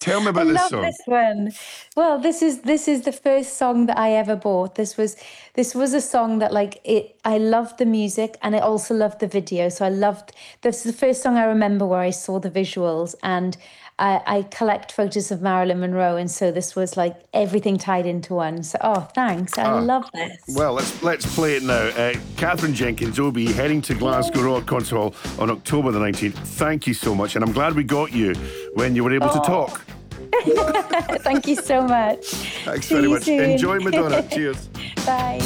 Tell me about I this love song. this one. Well, this is the first song that I ever bought. This was a song that I loved the music and I also loved the video. So I loved this is the first song I remember where I saw the visuals, and I collect photos of Marilyn Monroe, and so this was like everything tied into one. So thanks. I love this. Well, let's play it now. Catherine Jenkins, Obi, heading to Glasgow Rock Concert Hall on October the 19th. Thank you so much, and I'm glad we got you when you were able to talk. Thank you so much. Thanks very much. Soon. Enjoy Madonna. Cheers. Bye.